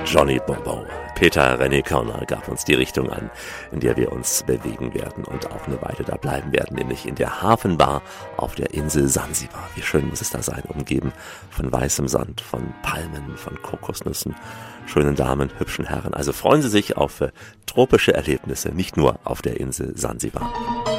Johnny Bobo. Peter René Körner gab uns die Richtung an, in der wir uns bewegen werden und auch eine Weile da bleiben werden, nämlich in der Hafenbar auf der Insel Sansibar. Wie schön muss es da sein, umgeben von weißem Sand, von Palmen, von Kokosnüssen, schönen Damen, hübschen Herren. Also freuen Sie sich auf tropische Erlebnisse, nicht nur auf der Insel Sansibar.